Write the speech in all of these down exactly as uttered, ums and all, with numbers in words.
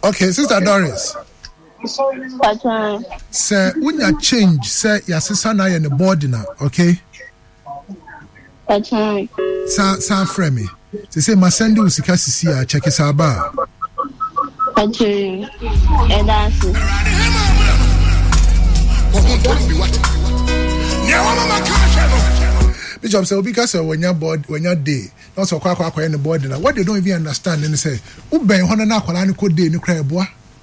Okay, Sister Doris. Sir, when you change, sir, your sister and I in the board now, okay? Sa sa frame. They say my send you sika sisi a check is aba. Okay. And that's it. Bishop say because when you board when you day, not so kwa kwa kwa in the board now. What they don't even understand and say, "Who ben hono na kwala ni ko day ni kra eboa."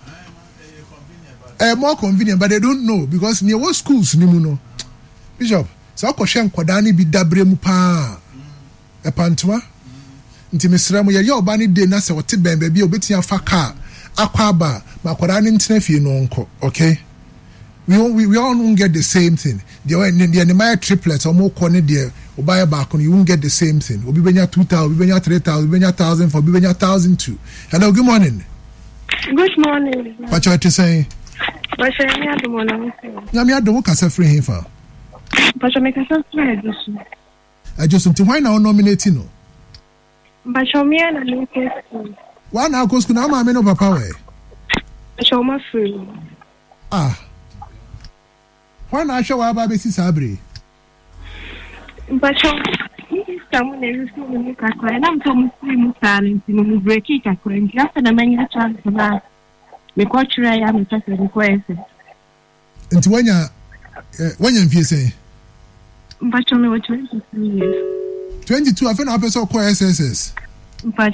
Eh more convenient, but they don't know because near what schools ni mu no. Bishop, so akoshe nkwada ni bi dabre mu pa. E pantwa. Nti mesra mu ye ye oba ni day na se wote ben ba bi obetia fa car akwa ba makwada ni ntena fie no nko, okay? We all, we, we all won't get the same thing. The the animal triplets or more corner there, or buy a back on you won't get the same thing. We'll be when you're two thousand, we'll be when you're three thousand, we'll be when you're thousand four, we'll be when you're thousand two. Hello, good morning. Good morning. What you to say? But I am the one. I'm here. Don't cast a free here for. But I make a free. I just want to why now nominate no. But show me an anointed. Why now? Cause kuna ama ameno papa we. Show me free. Ah. Why not show up Baby Sabre? But someone is going to and I'm from Musan in break it. I couldn't just a man chance for that. The culture I am just a request. And when you when you say, but you know twenty-three years. twenty-two, I found a person called S S S. But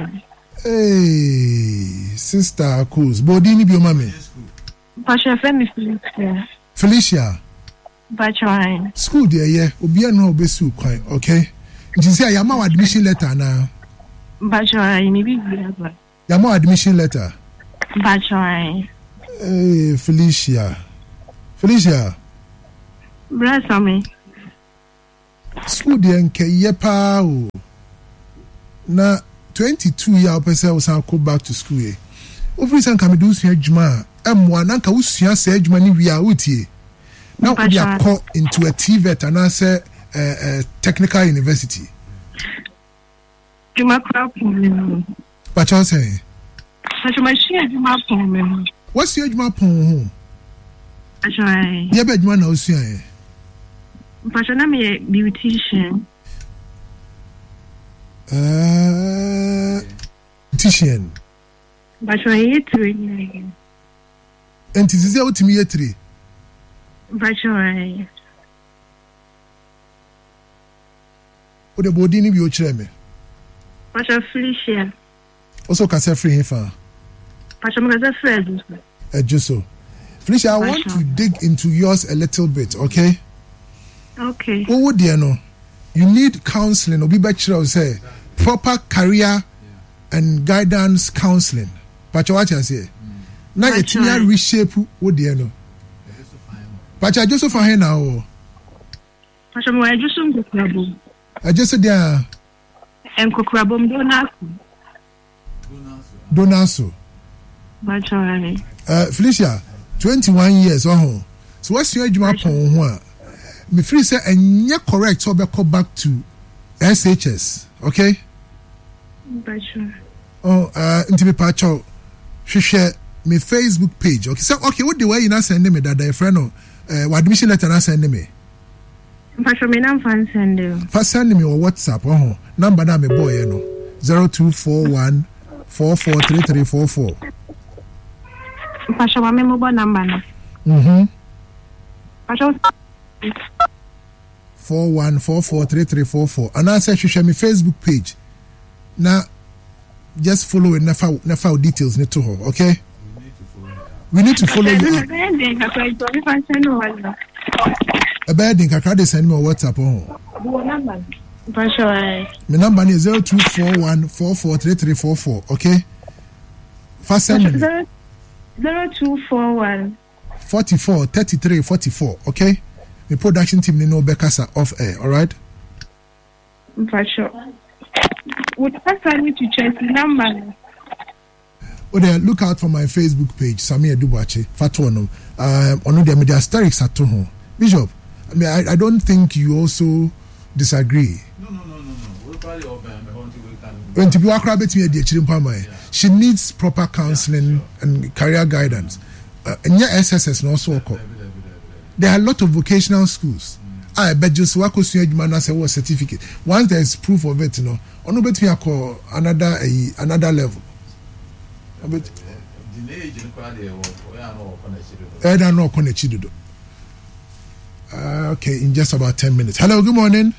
hey, Sister Cruz, Bodini Biomami. But your friend is Felicia. Bachine. School there, yeah. Obia no obesu kwan, okay? You say ya ma admission letter na. Bachine, maybe we ya ma admission letter. Bachine. Hey, Felicia. Felicia. Bless me. School there nke ye pa o. Na twenty-two year person was go back to school eh. Ofri san ka me do sua adwuma. Emwa na nka usua se adwuma ni wi a wotie. Now we are called into a T V E T and I say uh, uh, technical university. Juma crap. What you say? What's your Juma pon? Actually, yeah, but Juma no see. But I'm a beautician. Uh, beautician. But I'm three. And this is out to me three. Bachoi. What the body ni bi o kire me? Pastor Felicia. Also can say free here for. Pastor Mgaza Fred. Eh Joso. Felicia, I want to dig into yours a little bit, okay? Okay. What would you know? You need counseling or be better say proper career and guidance counseling. But what you say? Now you can reshape what you know. But I just for her now. Pastor Mo I just on Kokrabo. I just said there. En Kokrabo Donaso. Donaso. Bachoi. Uh Felicia, twenty-one years oh. So what's your adwuma pon ho a? Me free say enye correct so be go back to S H S, okay? Bachoi. Oh, uh ntimi pa cho hwehwe me Facebook page. Okay, so okay, what the way you na send me that friend no uh admission letter na send me. Pastor me na fan send you. First send me on WhatsApp oh. Number na me boy no. zero two four one four four three three four four. Pastor me mobile number na. Mhm. Pastor four one four four three three four four. And I say hwehwe me Facebook page. Now just follow it never never details need to her, okay? We need to follow you. A bad thing, I send me a WhatsApp. Oh, my number is zero two four one four four three three four four. Okay, first send me zero two four one forty four thirty three forty four. Okay, the production team need no Bekasa off air. All right. For sure. Would I need to check the number? Oh, there, look out for my Facebook page, Samia Dubache, Fatuano. Um, on the media asterisks at home. Bishop, I mean, I, I don't think you also disagree. No, no, no, no, no. We're probably open. When to be a crab at me at the Chimpama. she needs proper counseling and career guidance. Uh, and yeah, S S S and also there are a lot of vocational schools. I bet just work with you as a certificate. Once there is proof of it, you know, on bet me call another uh, another level. But I don't know connected. Uh, okay, in just about ten minutes. Hello, good morning.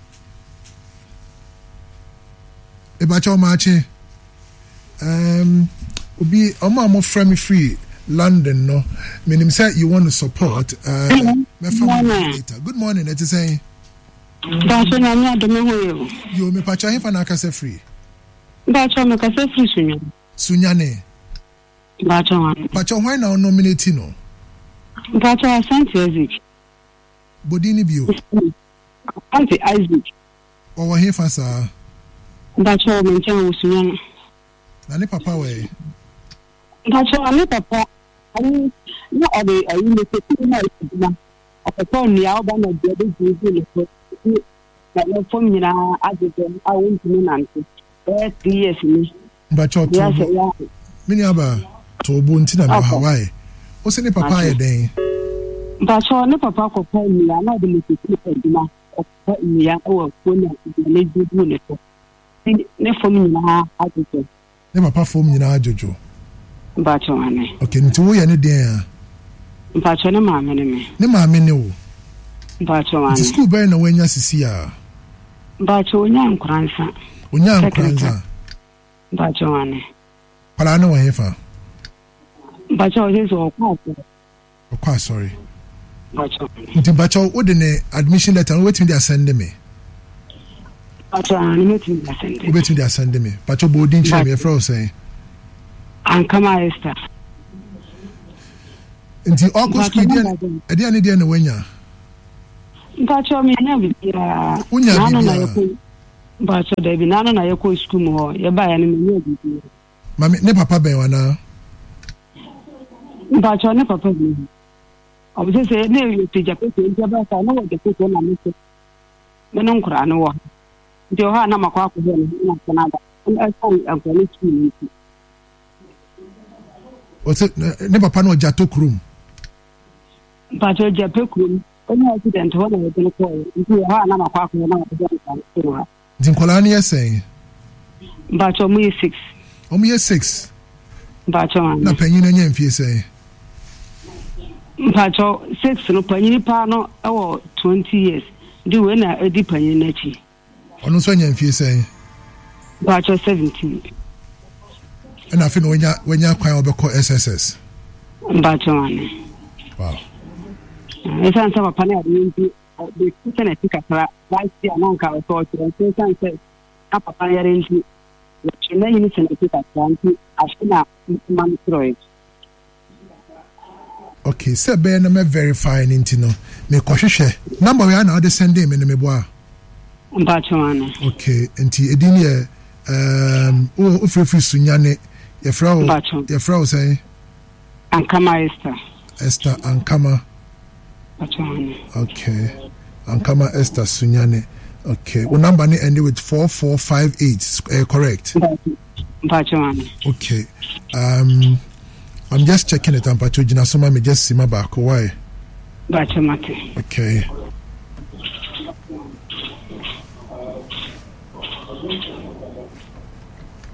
Ebacho Machi. Um, Obi, Oma mo frame free London, no. Meaning say you want to support. Uh, good morning. Good morning. That is saying. Bacho na mi adome ho yo. You me pacha him fa na kase free. Bacho me kase free sunya. Sunyane. Bacho wan. Pacha why now nominating no? Bacho Asante Isaac. Bodini bio. Asante Isaac. Owa him fa sa. Bacho me nchen sunya. Na ne papa we. Bacho ane papa. Ani na ode ayi le se na ikuma. Papa ni a oba na de de de le na no fom nyina agege a wontumi nante. Eh three years ni. Bacho to. Mini aba to bo ntina na Hawaii. O se ne papa ye den. Bacho ne papa ko pa ni na na de le se ikuma. O pa ni ya o ko na le du du le ko. Ne fom nyina agege. Ne papa fom nyina ajojo. Bacho ane. Okay, nti wo ye ne den. Bacho ne maame ne me. Ne maame ne wo. Bacho ane. Nti school bay na wanya sisi a. Bacho onya nkransa. Onya nkransa. Bacho ane. Pala na wo hefa. Bacho o jesu o kwa. O kwa sorry. Bacho. Nti bacho wo de ne admission letter no wetin dey send me. Bacho ane wetin dey send. Wo wetin dey send me. Bacho bo din chire me fra o say. Ankama Esther. Nti ọkọ school dia e dia ne dia na wanya. Bacho me na bi ya. Unya bi na yeko. Bacho da bi na na yeko school mo ye ba ya ne me bi. Mami ne papa ben wana. Bacho ne papa bi. Obse se ne yo ti jape ti jaba sa na wo de ko na me se. Me no nkura no wo. Nti o ha na makwa ko he na Canada. Na sai an ko ni school ni. O se ne papa no jato krum. Bacho jape krum. Only accident when I didn't call. You are not a park. Zinkolani is saying. Bacho me six. Oh, me six. Bacho. Na penny and yen fee say. Bacho six no penny pano or twenty years. Do when I a deep penny nechi. On no yen fee say. Bacho seventeen. And I think when you when you quite over S S S. Bacho. Wow. Esa nsa papa na ade nti de kitchen etikakra last year na nka o to to esa nsa na papa yare nti na yini se etikakra nti ashina man troy. Okay, so be na me verify nti no me kohwehwe number we na ade send me na me boa. Mbacho ane. Okay, nti edin ye um o ofrefri sunyane ye fra o ye fra o say Ankama Esther. Esther Ankama. Okay. Ankama Esther Sunyane. Okay. Well, number ni ended with four four five eight. Uh, correct. Okay. Um, I'm just checking it. I'm patching. So me just see my back. Why? Okay.